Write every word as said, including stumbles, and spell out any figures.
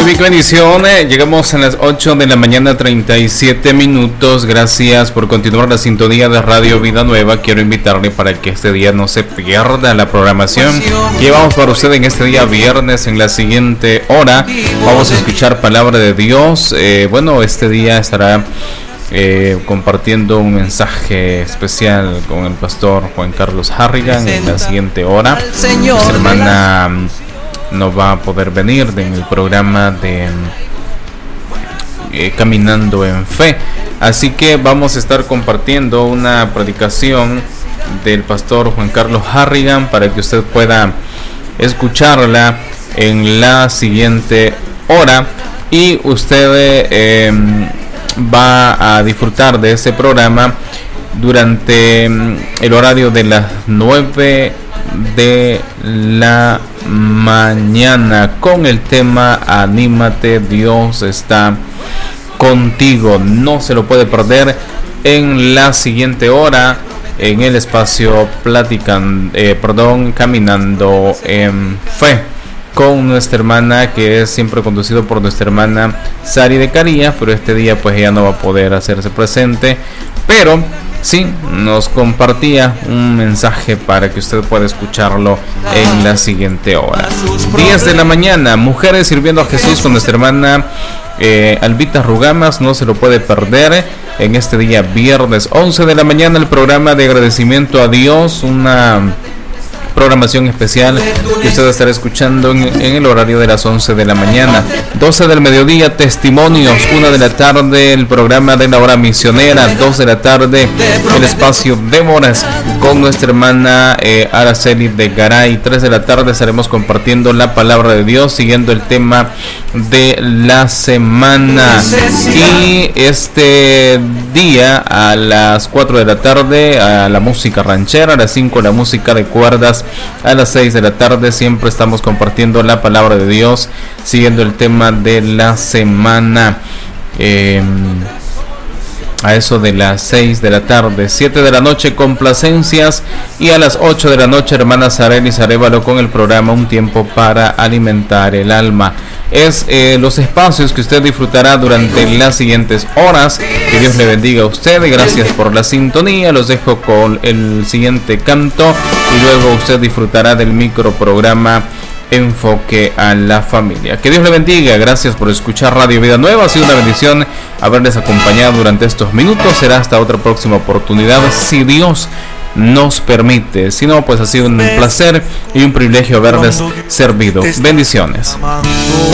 bien, qué bendición. Llegamos a las ocho de la mañana, treinta y siete minutos. Gracias por continuar la sintonía de Radio Vida Nueva. Quiero invitarle para que este día no se pierda la programación que llevamos para usted en este día viernes. En la siguiente hora vamos a escuchar palabra de Dios. Eh, bueno, este día estará eh, compartiendo un mensaje especial con el pastor Juan Carlos Harrigan en la siguiente hora. Nuestra hermana no va a poder venir en el programa de eh, Caminando en Fe, así que vamos a estar compartiendo una predicación del pastor Juan Carlos Harrigan para que usted pueda escucharla en la siguiente hora, y usted eh, va a disfrutar de ese programa durante el horario de las nueve de la mañana con el tema Anímate, Dios está contigo. No se lo puede perder en la siguiente hora en el espacio platican, eh, perdón, Caminando en Fe, con nuestra hermana, que es siempre conducido por nuestra hermana Sari de Carías, pero este día pues ella no va a poder hacerse presente, pero sí nos compartía un mensaje para que usted pueda escucharlo en la siguiente hora. diez de la mañana, Mujeres Sirviendo a Jesús con nuestra hermana eh, Albita Rugamas. No se lo puede perder en este día viernes. once de la mañana, el programa de agradecimiento a Dios, una programación especial que usted estará escuchando en, en el horario de las once de la mañana. doce del mediodía, Testimonios. una de la tarde, el programa de la hora misionera. dos de la tarde, el espacio Démoras con nuestra hermana eh, Araceli de Garay. tres de la tarde estaremos compartiendo la palabra de Dios, siguiendo el tema de la semana. Y este día a las cuatro de la tarde, a la música ranchera. A las cinco, la música de cuerdas. A las seis de la tarde siempre estamos compartiendo la palabra de Dios, siguiendo el tema de la semana. Eh, a eso de las seis de la tarde. siete de la noche, Complacencias. Y a las ocho de la noche, hermana Sarelis Arévalo con el programa Un Tiempo para Alimentar el Alma. Es eh, los espacios que usted disfrutará durante las siguientes horas. Que Dios le bendiga a usted. Gracias por la sintonía. Los dejo con el siguiente canto y luego usted disfrutará del microprograma Enfoque a la Familia. Que Dios le bendiga. Gracias por escuchar Radio Vida Nueva. Ha sido una bendición haberles acompañado durante estos minutos. Será hasta otra próxima oportunidad, si Dios nos permite. Si no, pues ha sido un placer y un privilegio haberles servido. Bendiciones.